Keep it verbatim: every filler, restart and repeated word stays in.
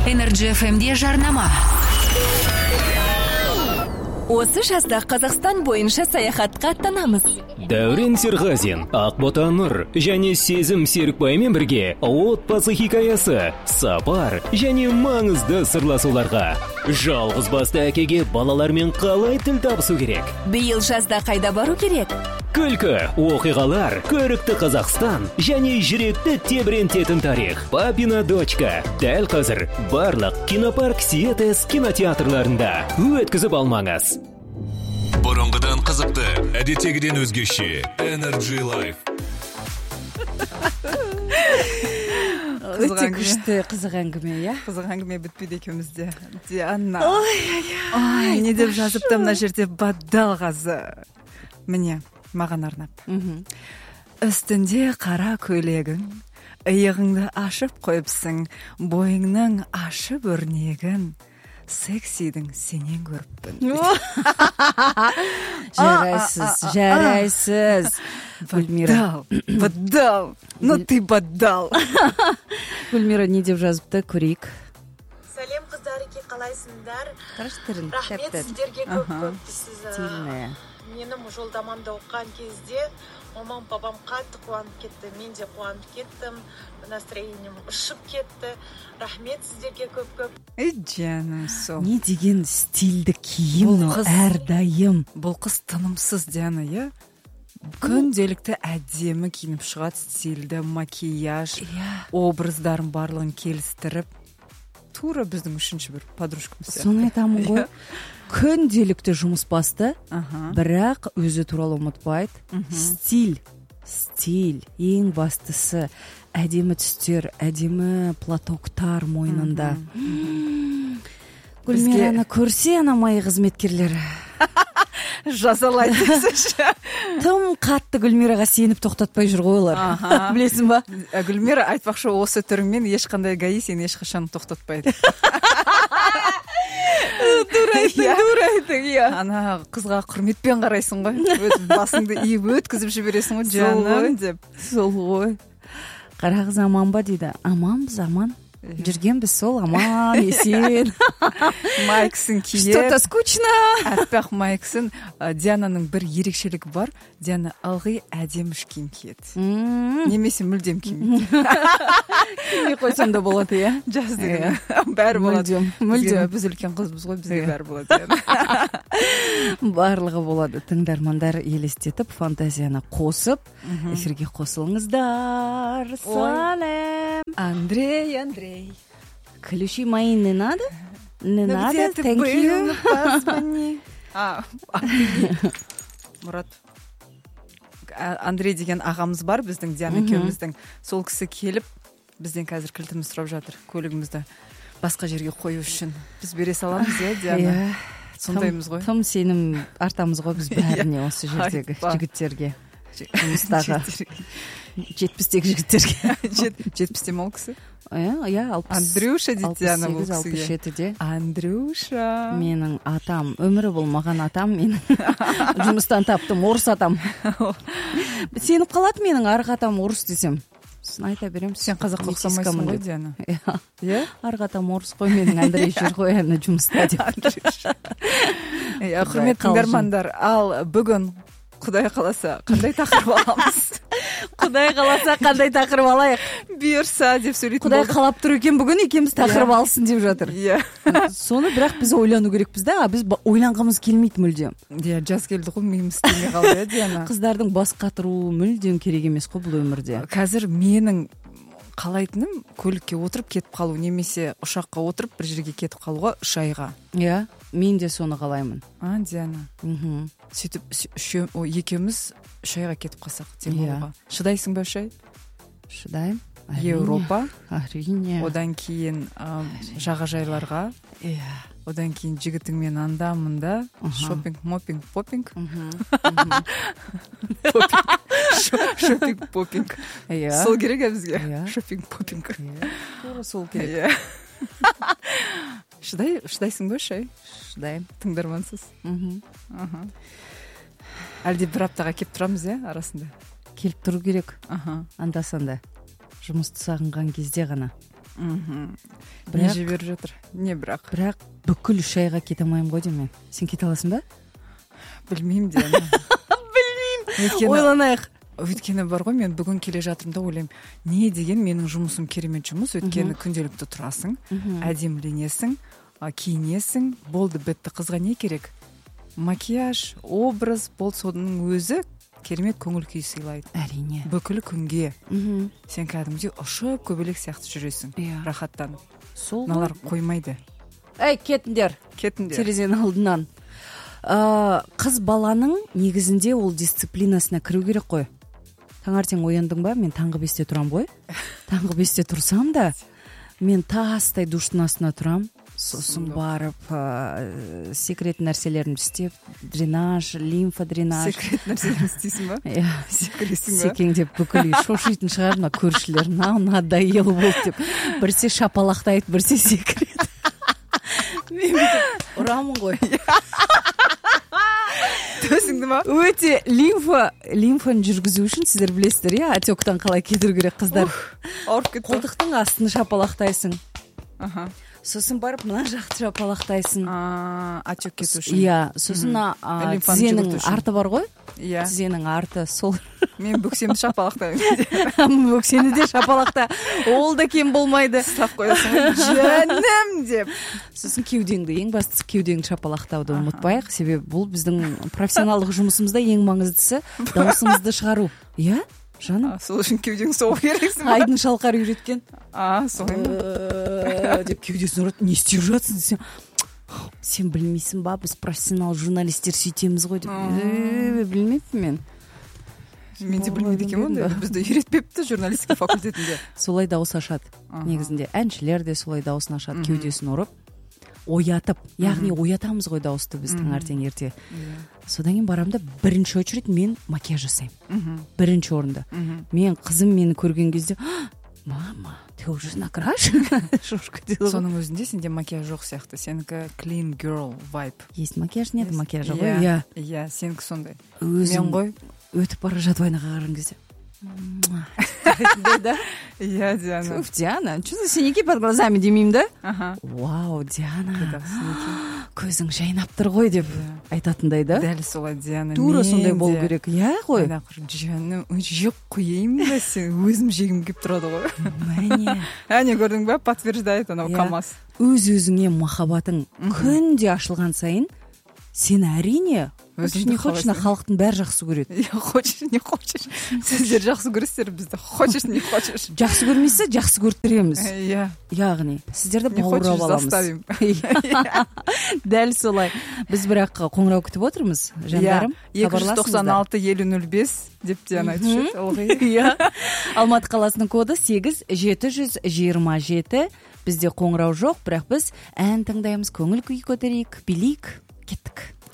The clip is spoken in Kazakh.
Energy эф эмде жарнама. Осы жазда Қазақстан бойынша саяхатқа аттанамыз. Дәурен Серғазин, Ақбота Нұр және Сезім Серікбаймен бірге отбасы хикаясы, сапар және маңызды сырласуларға. Жалғыз басты әкеге балалармен қалай тіл табысу керек? Биыл жазда қайда бару керек? Күлкі, оқиғалар, көрікті Қазақстан және жүректі тебірентетін тарих. Папина дочка. Дәл қазір барлық кинопарк Сиетес кинотеатрларында өткізіп алмаңыз. Бұрынғыдан қызықты, әдеттегіден өзгеше. Energy Life. Өте күшті қызық әңгіме, я? Қызық әңгіме бітпейді екеумізде. Диана. Ой, не деп жазыпты мына жерде бадал қазы. Міне, маған арнап. Үстінде қара көйлегің, иығыңды ашып қойыпсың, бойыңның ашып өрнегін, сексидің сенен көріппін. Жарайсыз, жарайсыз. Бадал, бадал, ну ты бадал. Гүлмира не деп жазыпты, көрейік. Сәлем қыздарыке, қалайсыңдар? Қараштырын, рахмет сіздерге көп-көп. Стильная. Менің жолдамамда оққан кезде мамам папам қатты қуанып кетті, мен де қуанып кеттім, настроением ұшып кетті. Рахмет сіздерге көп-көп. Ей, жаным, сол. Не деген стильді киім, әрдайым. Бұл қыз тынымсыз, Диана, я? Күнделікті әдемі киініп шығады, стильді, макияж, образдарын барлығын келістіріп. Тура біздің үшінші бір подружкамыз. Соны айтамын ғой. Күнделікті жұмыс басты, бірақ өзі туралы ұмытпайды. Стиль, стиль, ең бастысы, әдемі түстер, әдемі платоктар мойнында. Гүлмираны көрсе, ана май қызметкерлері. Жазалайды. Тым қатты Гүлмираға сеніп тоқтатпай жүр ғой олар. Білесің ба? Гүлмира айтпақшы, осы түріңмен ешқандай гаи сені ешқашан тоқтатпайды. Дурайтың, дурайтың, иә. Ана қызға құрметпен қарайсың ғой. Өз басыңды иіп өткізіп жібересің ғой, жаным деп. Сол ғой. Қара қыз аман ба дейді. Аманбыз, аман. Жүргенбіз сол, аман, есен. Майксын киіп. Что-то скучно. Әппақ майксын. Диананың бір ерекшелігі бар. Диана ылғи әдеміш киім киеді. Немесе мүлдем киім. Киме қойсам да болады, иә? Жаз деген. Бәрі болады. Мүлдем. Біз үлкен қызбыз ғой, бізге бәрі болады. Барлығы болады. Тыңдармандар елестетіп, фантазияны қосып, эфирге қосылыңыздар. Салем. Андрей, Андрей. Ключи мои не надо? Не Ну, надо, где ты thank был? you. Позвони. А, Андрей. Мұрат. Андрей деген ағамыз бар, біздің Диана екеуміздің. Сол кісі келіп, бізден қазір кілтіміз сұрап жатыр, көлігімізді басқа жерге қою үшін. Біз бере саламыз, иә, Диана? Сондаймыз ғой. Тым сенім артамыз ғой біз бәріне осы жердегі жігіттерге. Жұмыстағы жетпістегі жігіттерге. Жетпісте ме ол кісі? Иә, алпыс. Андрюша дейді Диана бұл кісіге. алпыс жетіде. Андрюша. Менің атам, өмірі болмаған атам, менің жұмыстан таптым, орыс атам. Сеніп қалады менің арғы атам орыс десем. Сосын айта берем. Сен қазаққа ұқсамайсың ғой, Диана. Иә. Арғы атам орыс қой, менің Андрей жүр ғой, әні жұмыста деп. Құрметті тыңдармандар, ал бүгін Құдай қаласа, қандай тақырып аламыз? Құдай қаласа, қандай тақырып алайық? Бұйырса деп сөйлейтін Құдай қалап тұр екен, бүгін екеуміз тақырып алсын деп жатыр. Иә. Соны бірақ біз ойлану керекпіз да, біз ойланғымыз келмейді мүлдем. Иә, жаз келді ғой, миымыз істемей қалды, Диана. Қыздардың бас қатыруы мүлдем керек емес қой бұл өмірде. Қазір менің қалайтыным көлікке отырып кетіп қалу, немесе ұшаққа отырып бір жерге кетіп қалуға үш айға. Иә, мен де соны қалаймын. А, Диана. Мхм. Сөйтіп екеуміз үш айға кетіп қалсақ демалуға. Шыдайсың ба үш ай? Шыдайым. Еуропа. Әрине. Одан кейін жағажайларға. Иә. Одан кейін жігітіңмен анда мында шопинг, мопинг, попинг. Шопинг, попинг. Сол керек бізге. Шопинг, попинг. Тура сол керек. Шыдайсың ба үш ай? Шыдайым. Тыңдармансыз. Әлде бір аптаға келіп тұрамыз, иә, арасында? Келіп тұру керек. Анда-санда. Жұмысты сағынған кезде ғана. мхм не Бірақ- жіберіп жатыр не бірақ бірақ бүкіл үш айға кете алмаймын ғой деймін мен. Сен кете аласың ба? білмеймін де білмеймін Ойланайық. өйткені бар ғой мен бүгін келе жатырмын да ойлаймын не деген менің жұмысым керемет жұмыс өйткені күнделікті тұрасың әдеміленесің а, киінесің болды бітті қызға не керек макияж образ болды соның өзі керемет көңіл күй сыйлайды Әрине. бүкіл күнге Мгм. сен кәдімгідей ұшып көбелек сияқты жүресің Иә. рахаттанып Сол ғой. мыналар қоймайды Әй, кетіңдер. кетіңдер Терезенің алдынан. Ә, қыз баланың негізінде ол дисциплинасына кіру керек қой. Таңертең ояндың ба? Мен таңғы бесте тұрам ғой. Таңғы бесте тұрсам да, мен тастай душтың астына тұрам. Сосын барып, ә, секрет нәрселерімді істеп, дренаж, лимфа дренаж. секрет нәрселерін істейсің ба Иә, секіресің ба секеңдеп бүкіл үй шошитын шығар мына көршілер. Мынау надоело болды деп. Бірсе шапалақтайды, бірсе секіреді. Мен бүйтіп ұрамын ғой. төсіңді ма Өте лимфа, лимфаны жүргізу үшін сіздер білесіздер, иә, отектан қалай кетіру керек қыздар. ауырып кетті Қолтықтың астын шапалақтайсың. аха Сосын барып мына жақты шапалақтайсың. а отек кету үшін Иә, сосын а, а, Лимфаны тізенің жүгірту үшін. арты бар ғой? иә Тізенің арты сол. мен бөксемді шапалақтаймын Бөксені де шапалақта. Ол да кем болмайды. ұстап қоясың ғой, жаным деп Сосын кеудеңді, ең бастысы кеудеңді шапалақтауды ұмытпайық. Себебі бұл біздің профессионалдық жұмысымызда ең маңыздысы дауысымызды шығару. Иә, жаным? А, сол үшін кеудең соғу керексің ба Айдын шалқар үйреткен. а солай ма Э, деп кеудесін ұрады. Не істеп жатсың десем, сен білмейсің ба, біз профессионал журналистер сөйтеміз ғой деп. Э, білмеппін мен. мен де білмейді екенмін ондай бізді үйретпепті журналистика факультетінде Солай дауыс ашады. Аха. Негізінде әншілер де солай дауысын ашады, кеудесін ұрып, оятып. Яғни оятамыз ғой дауысты біз таңертең ерте. Содан кейін барамын да бірінші очередь мен макияж жасаймын. Бірінші орында. Мен қызым мені көрген кезде, «А, мама, ты уже накрашена?» Шошка деді. соның өзінде сенде макияж жоқ сияқты сенікі clean girl vibe Есть макияж, нет макияжа ғой. Иә. иә сенікі сондай Өзім мен ғой өтіп бара жатып айнаға қараған кезде. Да? иә Диана Уф, Диана, что за синяки под глазами демеймін да? аха Вау, Диана, да, синяки. көзің жайнап тұр ғой деп айтатындай да? дәл солай Диана Тура сондай мен болу де. керек, иә ғой? Айнақыр, жаным жеп қояйын да сен өзім жегім келіп тұрады ғой Міне. әне көрдің ба подтверждает анау Иә. камаз Өз өзіңе махаббатың күнде ашылған сайын сен әрине хочешь не хочешь на халықтың бәрі жақсы көреді. иә хочешь не хочешь сіздер жақсы көресіздер бізді хочешь не хочешь Жақсы көрмесе жақсы көрттіреміз. иә Яғни сіздерді не хочешь бауырап аламыз. заставим Дәл солай. Біз бірақ қоңырау күтіп отырмыз, жандарым. екі жүз тоқсан алты елу нөл бес деп Диана айтып еді Иә. Алматы қаласының коды сегіз жеті жүз жиырма жеті. Бізде қоңырау жоқ, бірақ біз ән тыңдаймыз, көңіл күй көтерейік, билейік. Кеттік.